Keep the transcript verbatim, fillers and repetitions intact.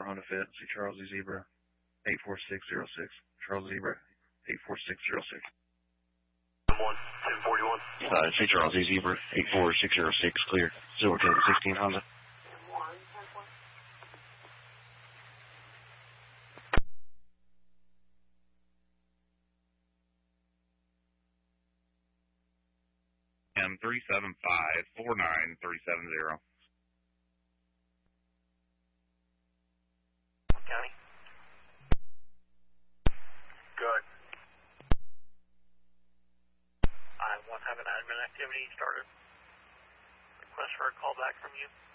for Honda Fit, see Charles E. Zebra, eight four six zero six. Charles Zebra, eight four six zero six. one, ten forty-one. Uh, see Charles E. Zebra, eight four six zero six, clear. Silver ten sixteen Honda. M three seven five four nine three seven zero. County. Good. I want to have an admin activity started. Request for a call back from you.